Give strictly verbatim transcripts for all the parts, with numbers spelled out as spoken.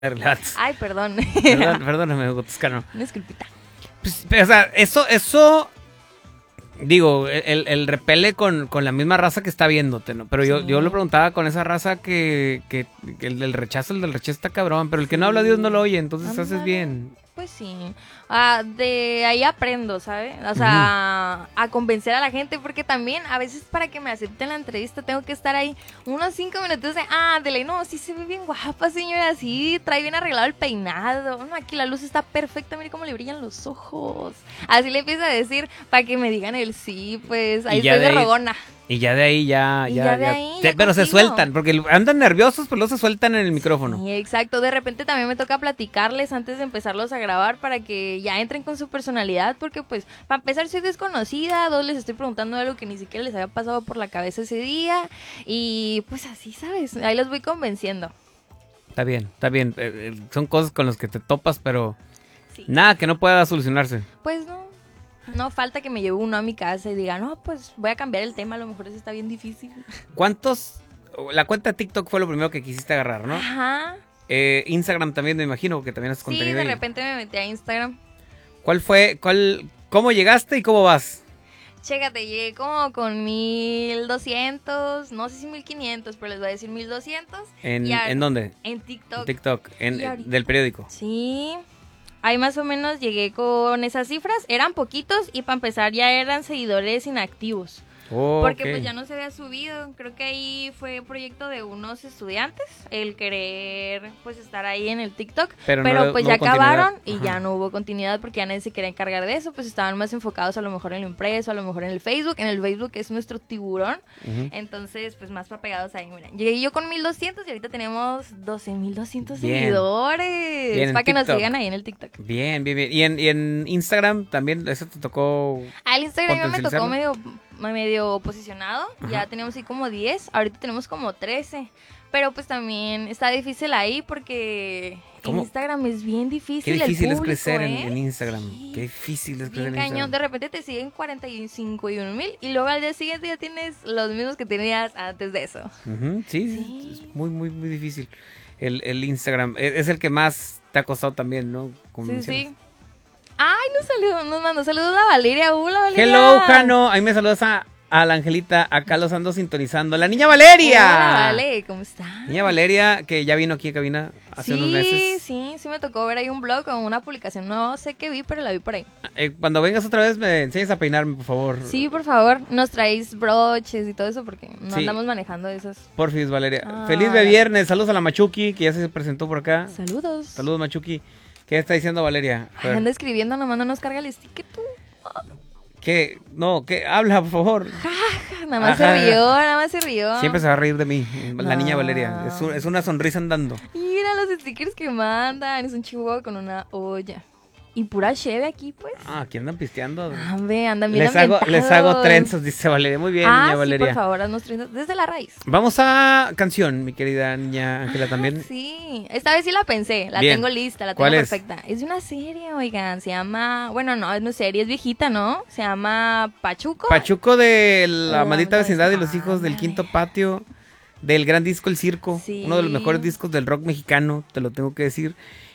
Relax. Ay, perdón. Perdón, perdóname, Hugo Toscano. Una disculpita. Pues, o sea, eso, eso, digo, el, el repele con, con la misma raza que está viéndote, ¿no? Pero sí. yo, yo lo preguntaba con esa raza que, que, que el del rechazo, el del rechazo está cabrón, pero el que sí. no habla Dios no lo oye, entonces Andale. haces bien. Pues sí, uh, de ahí aprendo, ¿sabes? O sea, uh-huh. a convencer a la gente, porque también a veces para que me acepten la entrevista tengo que estar ahí unos cinco minutos de, ah, de ley, no, sí se ve bien guapa, señora, sí, trae bien arreglado el peinado, no, aquí la luz está perfecta, mire cómo le brillan los ojos. Así le empiezo a decir para que me digan el sí, pues ahí estoy de, de rogona. Y ya de ahí ya, y ya, ya, de ya, ahí, ya ya pero consigo. se sueltan, porque andan nerviosos, pero luego se sueltan en el micrófono. Sí, exacto, de repente también me toca platicarles antes de empezarlos a grabar para que ya entren con su personalidad, porque pues, para empezar soy desconocida, dos les estoy preguntando algo que ni siquiera les había pasado por la cabeza ese día, y pues así, ¿sabes? Ahí los voy convenciendo. Está bien, está bien, eh, son cosas con las que te topas, pero sí. nada que no pueda solucionarse. Pues no. No falta que me lleve uno a mi casa y diga, no, pues voy a cambiar el tema, a lo mejor eso está bien difícil. ¿Cuántos? La cuenta de TikTok fue lo primero que quisiste agarrar, ¿no? Ajá. Eh, Instagram también, me imagino, que también haces sí, contenido. Sí, de ahí. repente me metí a Instagram. ¿Cuál fue, cuál, cómo llegaste y cómo vas? Chécate, llegué como con mil doscientos, no sé si mil quinientos, pero les voy a decir mil doscientos. ¿En, a, ¿en dónde? En TikTok. En TikTok, en, en, del periódico. Sí. Ahí más o menos llegué con esas cifras, eran poquitos y para empezar ya eran seguidores inactivos. Oh, porque okay. pues ya no se había subido, creo que ahí fue proyecto de unos estudiantes, el querer pues estar ahí en el TikTok, pero, pero no, pues no ya acabaron y Ajá. ya no hubo continuidad porque ya nadie se quería encargar de eso, pues estaban más enfocados a lo mejor en lo impreso, a lo mejor en el Facebook, en el Facebook es nuestro tiburón, uh-huh. entonces pues más para pegados ahí, mira, llegué yo con mil doscientos y ahorita tenemos doce mil doscientos seguidores, bien, para que TikTok. Nos sigan ahí en el TikTok. Bien, bien, bien, y en, y en Instagram también, eso te tocó. Al Instagram me tocó medio... medio posicionado, Ajá. ya teníamos ahí como diez, ahorita tenemos como trece, pero pues también está difícil ahí porque en Instagram es bien difícil. Qué difícil el público, es crecer ¿eh? en, en Instagram, sí. qué difícil es crecer bien en cañón. Instagram. De repente te siguen cuarenta y cinco y un mil y luego al día siguiente ya tienes los mismos que tenías antes de eso. Uh-huh. sí, sí, es muy, muy, muy difícil. El, el Instagram es el que más te ha costado también, ¿no? Como sí, mencionas. sí. Ay, nos saludó, nos mandó saludos a Valeria. Hola, Valeria. Hello, Jano. Ahí me saludas a, a la Angelita. Acá los ando sintonizando. ¡La niña Valeria! Hola, Vale, ¿cómo estás? Niña Valeria, que ya vino aquí a cabina hace sí, unos meses. Sí, sí, sí me tocó ver ahí un blog o una publicación. No sé qué vi, pero la vi por ahí. Eh, cuando vengas otra vez me enseñas a peinarme, por favor. Sí, por favor. Nos traéis broches y todo eso porque no sí. andamos manejando esos. Porfis, Valeria. Ah, Feliz de viernes. Saludos a la Machuki, que ya se presentó por acá. Saludos. Saludos, Machuki. ¿Qué está diciendo Valeria? Ay, anda escribiendo, nomás no nos carga el sticker tú. ¿Qué? No, ¿qué? Habla, por favor. Ja, ja, nada más Ajá. se rió, nada más se rió. Siempre se va a reír de mí, la no. niña Valeria. Es, un, es una sonrisa andando. Mira los stickers que mandan. Es un chihuahua con una olla. Y pura cheve aquí, pues. Ah, aquí andan pisteando. Ah, ve, andan bien les hago, les hago trenzas, dice Valeria. Muy bien, ah, niña Valeria. Sí, por favor, haznos trenzas desde la raíz. Vamos a canción, mi querida niña Ángela, ah, también. Sí, esta vez sí la pensé, la bien. tengo lista, la tengo ¿Cuál perfecta. Es? es de una serie, oigan, se llama... Bueno, no, es una serie, es viejita, ¿no? Se llama Pachuco. Pachuco de la oh, maldita vecindad de... y los hijos del quinto patio. Del gran disco El Circo. Sí. Uno de los mejores discos del rock mexicano, te lo tengo que decir.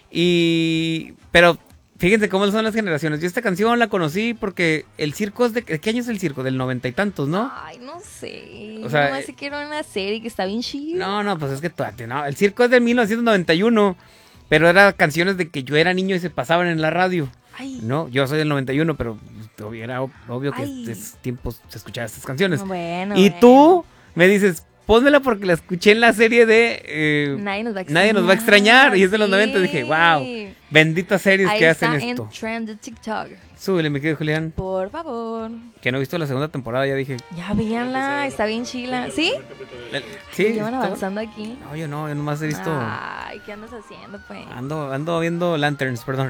Y... Pero... Fíjense cómo son las generaciones. Yo esta canción la conocí porque el circo es de... ¿De qué año es el circo? Del noventa y tantos, ¿no? Ay, no sé. O sea, no sé que era una serie que está bien chida. No, no, pues es que... No, el circo es de mil novecientos noventa y uno. Pero eran canciones de que yo era niño y se pasaban en la radio. Ay. No, yo soy del noventa y uno, pero era obvio que en esos tiempos se escuchaban estas canciones. Bueno, y bueno. tú me dices... Pónmela porque la escuché en la serie de eh, Nadie nos va a extrañar. Nadie nos va a extrañar. Y es de los sí. noventa. Dije, wow, benditas series Ahí que hacen está esto. En trend de TikTok. Súbele, mi querido Julián. Por favor. Que no he visto la segunda temporada, ya dije. Ya véanla, está bien chila. ¿Sí? Sí. Llevan avanzando aquí. No, yo no, yo nomás he visto. Ay, ¿qué andas haciendo, pues? Ando, ando viendo Lanterns, perdón.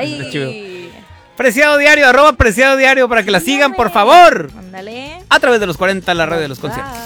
Ay. Preciado Diario, arroba Preciado Diario para que la sigan, por favor. Ándale. A través de los cuarenta, la radio de los conciertos.